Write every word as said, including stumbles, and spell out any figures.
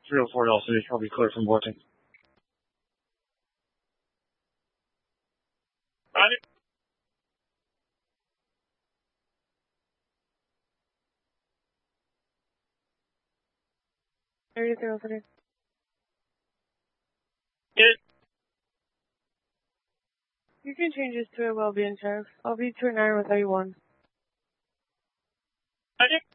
three oh four L C, I'll be clear from boarding. Roger. thirty-three oh three. Good. You can change this to a well-being, Sheriff. I'll be two nine with A one. Roger.